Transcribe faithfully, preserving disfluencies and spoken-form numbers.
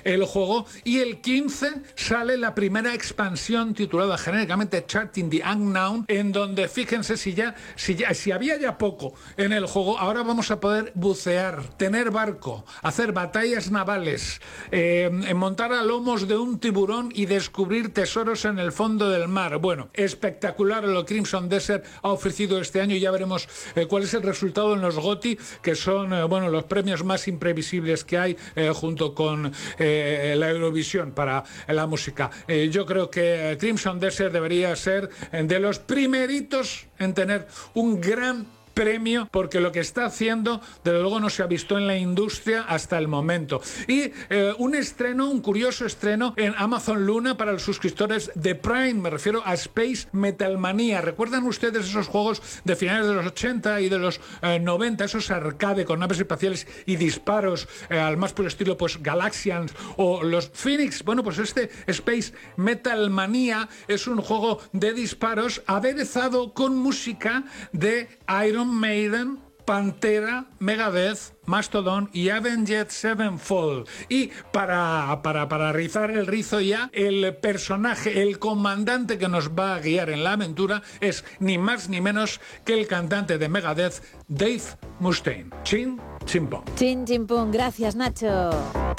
el juego, y el quince sale la primera expansión titulada genéricamente Charting the Unknown, en donde fíjense si ya, si ya si había ya poco en el juego, ahora vamos a poder bucear, tener barco, hacer batallas navales, eh, montar a lomos de un tiburón y descubrir tesoros en el fondo del mar. Bueno, espectacular lo que Crimson Desert ha ofrecido este año, y ya veremos eh, cuál es el resultado en los GOTY, que son eh, bueno, los premios más imprevisibles que hay, eh, junto con eh, la Eurovisión para la música. Eh, yo creo que Crimson Desert debería ser de los primeritos en tener un gran premio, porque lo que está haciendo desde luego no se ha visto en la industria hasta el momento. Y eh, un estreno, un curioso estreno en Amazon Luna para los suscriptores de Prime, me refiero a Space Metalmanía. ¿Recuerdan ustedes esos juegos de finales de los ochenta y de los eh, noventa, esos arcade con naves espaciales y disparos eh, al más puro estilo pues Galaxians o los Phoenix? Bueno, pues este Space Metalmanía es un juego de disparos aderezado con música de Iron Maiden, Pantera, Megadeth, Mastodon y Avenged Sevenfold. Y para, para, para rizar el rizo ya, el personaje, el comandante que nos va a guiar en la aventura es ni más ni menos que el cantante de Megadeth, Dave Mustaine. Chin, chimpón. Chin, chimpón. Gracias, Nacho.